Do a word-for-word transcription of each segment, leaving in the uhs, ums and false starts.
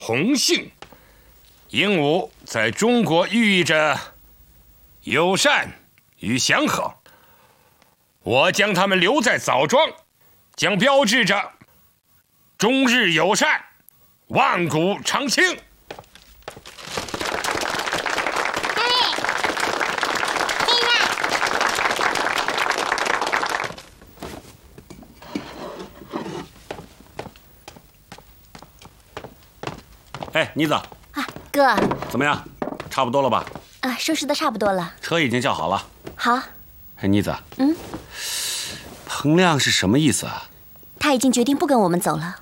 红杏。鹦鹉在中国寓意着友善与祥和，我将它们留在枣庄，将标志着中日友善，万古长青。 哎，妮子啊， 哥， 怎么样？差不多了吧？ 啊，收拾的差不多了。 车已经叫好了。 好。 哎，妮子， 嗯， 彭亮是什么意思啊？ 他已经决定不跟我们走了。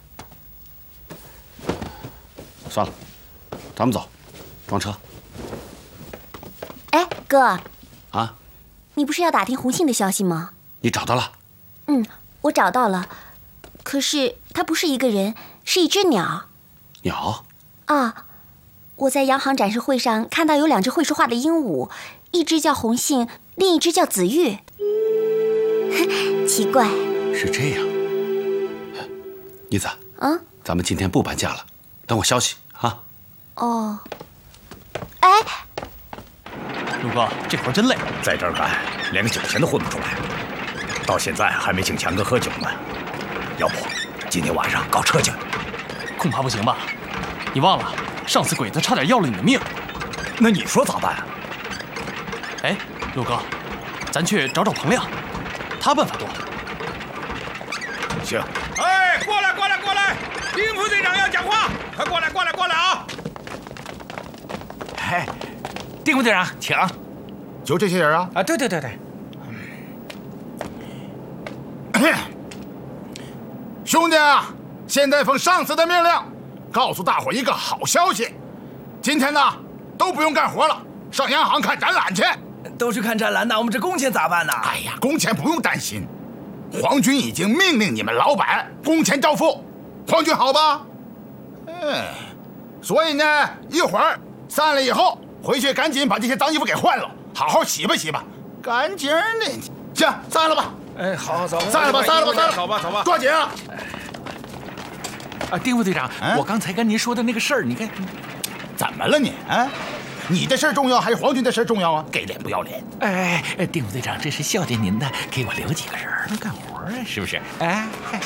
算了，咱们走，装车。 哎，哥。 啊？ 你不是要打听红杏的消息吗？ 你找到了？ 嗯，我找到了。可是它不是一个人，是一只鸟。 鸟？ 啊，我在洋行展示会上看到有两只会说话的鹦鹉，一只叫红杏，另一只叫紫玉。奇怪。 是这样。妮子， 嗯， 咱们今天不搬家了，等我消息啊。 哦。哎， 陆哥，这活真累， 在这儿干，连个酒钱都混不出来，到现在还没请强哥喝酒呢。要不今天晚上搞车去？ 恐怕不行吧？你忘了上次鬼子差点要了你的命。 那你说咋办啊？ 哎，陆哥，咱去找找彭亮，他办法多。 行。 哎，过来过来过来，丁副队长要讲话，快过来过来过来啊！ 哎，丁副队长，请。 就这些人啊？ 啊，对对对对。 兄弟啊，现在奉上司的命令，告诉大伙一个好消息：今天呢，都不用干活了，上洋行看展览去。 都去看展览，那我们这工钱咋办呢？ 哎呀，工钱不用担心，皇军已经命令你们老板工钱照付。皇军好吧？嗯，所以呢，一会儿散了以后，回去赶紧把这些脏衣服给换了，好好洗吧洗吧，干净的。行，散了吧。 哎，好，走， 散了吧，散了吧，散了， 走吧，走吧， 抓紧啊！ 啊，丁副队长， 嗯、 我刚才跟您说的那个事儿，你看， 怎么了你啊？你的事儿重要还是皇军的事儿重要啊？给脸不要脸！ 哎哎，丁副队长，这是孝敬您的，给我留几个人干活啊，是不是？哎，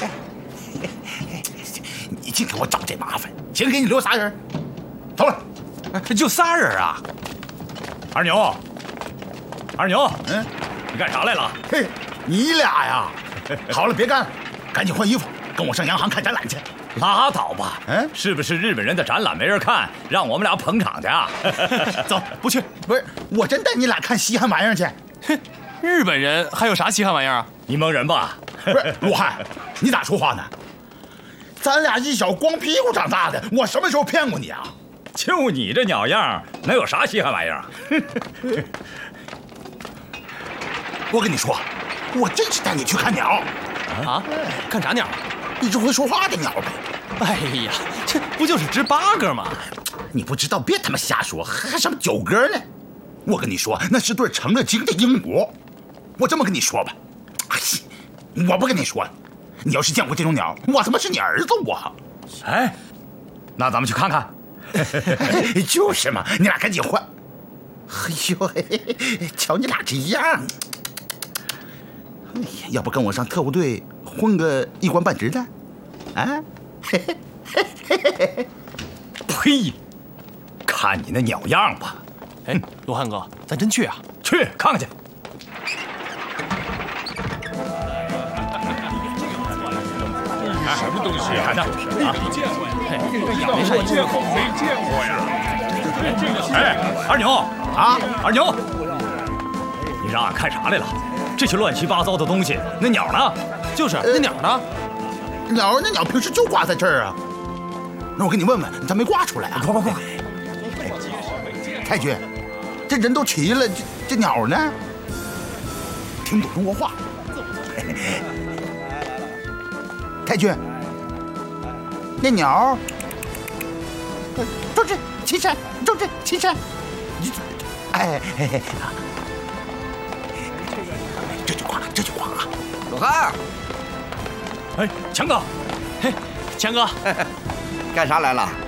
你净给我找这麻烦，行，给你留仨人，走了。 就仨人啊？ 二牛，二牛， 嗯， 你干啥来了？ 嘿，你俩呀？好了，别干了，赶紧换衣服，跟我上洋行看展览去。 拉倒吧， 嗯， 是不是日本人的展览没人看，让我们俩捧场去啊？ 走，不去。不是，我真带你俩看稀罕玩意儿去。 哼，日本人还有啥稀罕玩意儿啊？ 你蒙人吧？ 不是，鲁汉，你咋说话呢？咱俩一小光屁股长大的，我什么时候骗过你啊？ 就你这鸟样，能有啥稀罕玩意儿？ 我跟你说，我真是带你去看鸟。 啊？看啥鸟？ 一只会说话的鸟呗。 哎呀，这不就是只八哥吗？ 你不知道别他妈瞎说，还什么九哥呢？我跟你说，那是对成了精的鹦鹉。我这么跟你说吧，哎，我不跟你说了。你要是见过这种鸟，我他妈是你儿子我。 哎，那咱们去看看。 就是嘛，你俩赶紧换。哎呦，嘿嘿嘿，瞧你俩这样，哎呀，要不跟我上特务队混个一官半职的？啊？嘿嘿嘿嘿嘿！ 呸！看你那鸟样吧。 哎，罗汉哥，咱真去啊？ 去看看去。 什么东西啊？ 看看啊！ 没见过呀！ 没啥见过，没见过呀！ 哎，二牛啊， 二牛，你让俺看啥来了？这些乱七八糟的东西，那鸟呢？ 就是那鸟呢？ 鸟那鸟平时就挂在这儿啊。那我给你问问，你咋没挂出来啊？ 快快快！ 太君，这人都齐了，这这鸟呢？听不懂中国话。太君，那鸟，周志岐山，周志岐山，哎嘿嘿，这句话，这句话啊， 罗汉， 哎，强哥， 嘿，强哥， 干啥来了？